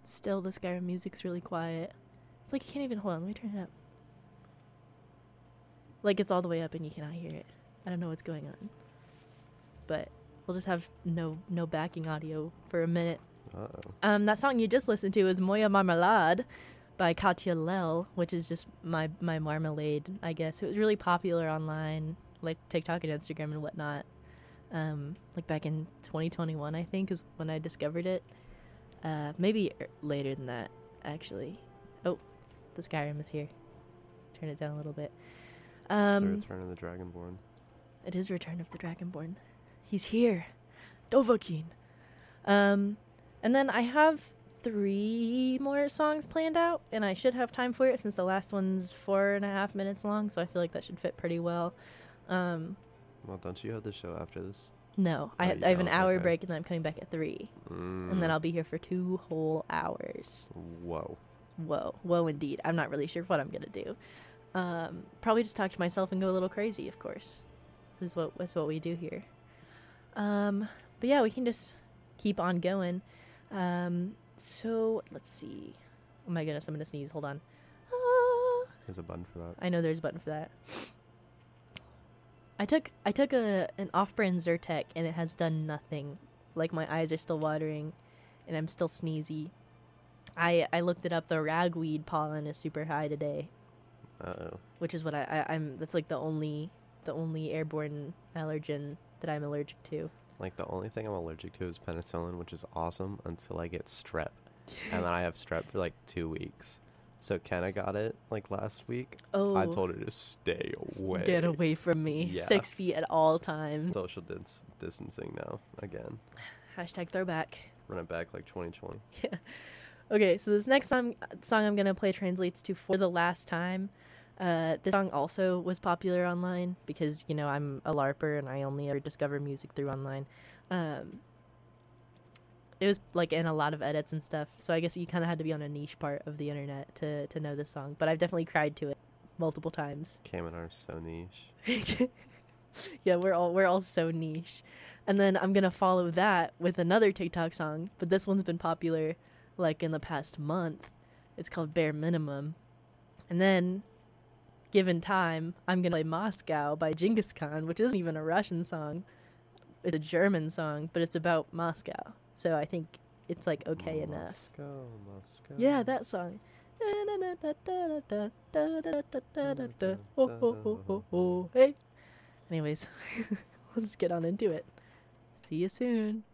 Still, the Skyrim music's really quiet. It's like you can't even, hold on, let me turn it up. Like it's all the way up and you cannot hear it. I don't know what's going on. But we'll just have no backing audio for a minute. Uh-oh. That song you just listened to is Moya Marmalade by Katya Lel, which is just my marmalade, I guess. It was really popular online, like TikTok and Instagram and whatnot. Like back in 2021, I think, is when I discovered it. Maybe later than that, actually. Oh, the Skyrim is here. Turn it down a little bit. It's the Return of the Dragonborn. It is Return of the Dragonborn. He's here. Dovahkiin. And then I have 3 more songs planned out, and I should have time for it since the last one's 4.5 minutes long, so I feel like that should fit pretty well. Well, don't you have the show after this? No, I have an hour break, and then I'm coming back at 3. And then I'll be here for 2 whole hours. Whoa. Whoa, indeed. I'm not really sure what I'm going to do. Probably just talk to myself and go a little crazy, of course. That's what we do here. But yeah, we can just keep on going. So let's see. Oh my goodness, I'm gonna sneeze. Hold on. There's a button for that. I know there's a button for that. I took an off-brand Zyrtec and it has done nothing. Like my eyes are still watering, and I'm still sneezy. I looked it up. The ragweed pollen is super high today. Uh-oh. Which is what I'm. That's like the only airborne allergen that I'm allergic to. Like the only thing I'm allergic to is penicillin, which is awesome until I get strep. And then I have strep for like 2 weeks. So Kenna got it like last week. Oh. I told her to stay away. Get away from me. Yeah. 6 feet at all times. Social distancing now, again. Hashtag throwback. Run it back like 2020. Yeah. Okay, so this next song I'm going to play translates to For the Last Time. This song also was popular online because, you know, I'm a LARPer and I only ever discover music through online. It was like in a lot of edits and stuff, so I guess you kind of had to be on a niche part of the internet to know this song. But I've definitely cried to it multiple times. Cam and I are so niche. Yeah, we're all so niche. And then I'm gonna follow that with another TikTok song, but this one's been popular like in the past month. It's called Bare Minimum. And then, given time, I'm gonna play Moscow by Genghis Khan, which isn't even a Russian song. It's a German song, but it's about Moscow. So I think it's like okay enough. Moscow. Yeah, that song. Hey. Anyways, we'll just get on into it. See you soon.